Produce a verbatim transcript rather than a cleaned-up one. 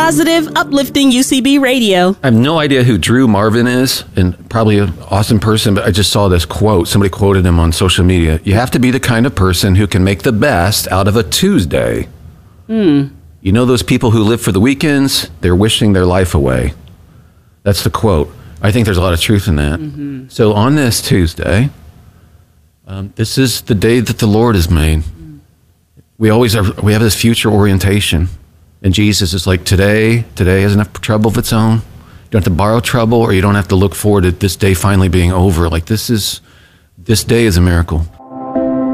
positive, uplifting U C B radio. I have no idea who Drew Marvin is, and probably an awesome person, but I just saw this quote. Somebody quoted him on social media. You have to be the kind of person who can make the best out of a Tuesday. Hmm. You know those people who live for the weekends? They're wishing their life away. That's the quote. I think there's a lot of truth in that. Mm-hmm. So on this Tuesday, um, this is the day that the Lord has made. Mm. We always are, we have this future orientation. And Jesus is like, today, today has enough trouble of its own. You don't have to borrow trouble, or you don't have to look forward to this day finally being over. Like this is, this day is a miracle.